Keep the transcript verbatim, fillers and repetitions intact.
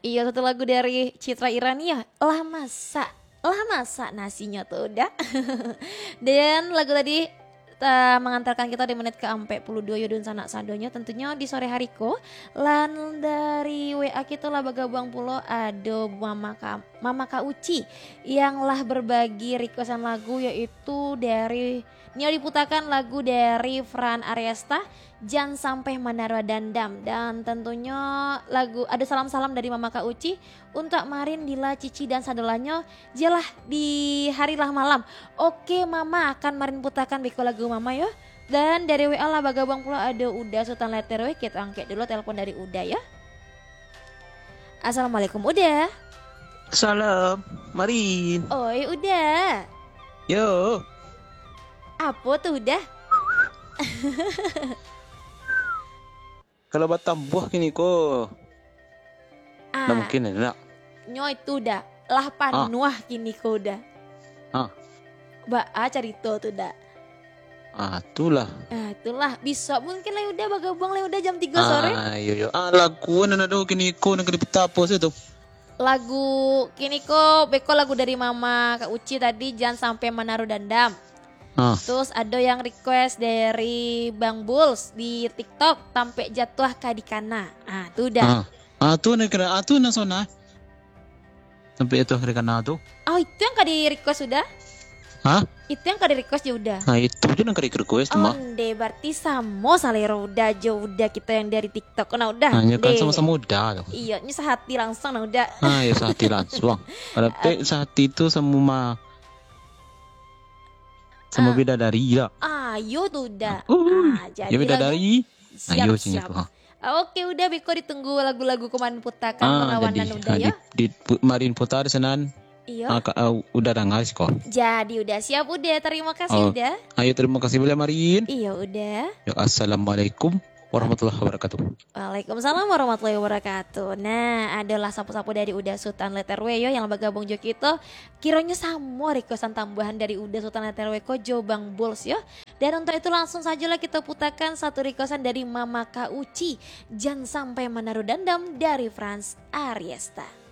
Iya, satu lagu dari Citra Irani ya, Lah Masa. Lah Masa nasinya tuh udah. Dan lagu tadi eh, mengantarkan kita di menit ke empat puluh dua Yudun Sanak Sadonyo tentunya di sore hariku. Lan dari W A kita lah bagabang pulo ado Mama Ka, Mama Kak Uci yang lah berbagi requestan lagu yaitu dari Nio diputakan lagu dari Fran Ariesta Jangan Sampai Menaruh Dandam, dan tentunya lagu ada salam-salam dari Mama Kak Uci untuk Marin, Dila, Cici dan Sadelanyo jelah di hari lah malam. Oke Mama akan Marin putakan beko lagu Mama yo. Dan dari W A lah bagabang pula ada Uda Sultan Leterwe, kita angkat dulu telepon dari Uda ya. Assalamualaikum Uda. Salam, Marin. Oi Uda. Yo. Apa tuh Uda? Kalau batang buah kini ko. Ah, Nah mungkin ada. nyo itu udah lah panuah kini ko udah. Ah, Ba ah carito tuh dah. ah itulah. Ah itulah bisa mungkin lah udah bagabang lah udah jam tiga sore. Ah, yo yo. Ah lagu na na do kini ko na kini pitapo sa to. Lagu kini ko beko lagu dari Mama Kak Uci tadi Jangan Sampai Menaruh Dandam. Ah, Terus ada yang request dari Bang Bulls di TikTok Tampe Jatuh Kadikana. Ah tuh udah. ah. Ah tu na kira, ah tu na sona. Sampai itu kira kana tu. Oh itu yang kak di request sudah? Hah? Itu yang kak di request ya udah. Ah itu je na kira request mah. Onde berarti samo salero udah jo udah kita yang dari TikTok. Nah udah. Hanya kan deh. sama-sama muda tu. Iya, ini sehati langsung nah udah. Ah ya sehati langsung. Ada pe sehati itu sama sama Ah. bidadari lah. Ayo tuh udah. Uh, Ah, jadi ya bidadari. Siap, Ayo sini siap. tu. Ha. Oke udah Biko ditunggu lagu-lagu kuman putakan Ah, perlawanan jadi udah ah, ya. di, di pu- Marin putar senan. Iya. Ah, ka- ah, udah dengar sih kok. Jadi udah siap udah. Terima kasih Oh. udah. Ayo terima kasih banyak Marin. Iya udah. Ya, assalamualaikum warahmatullahi wabarakatuh. Waalaikumsalam warahmatullahi wabarakatuh. Nah, adalah sapu-sapu dari Uda Sultan Leterwe yo yang bagabung jo kita. Kiranya sama requestan tambahan dari Uda Sultan Leterwe ko Jo Bang Bulls yo. Dan untuk itu langsung sajalah kita putakan satu requestan dari Mama Kak Uci. Jangan Sampai Menaruh Dandam dari Franz Ariesta.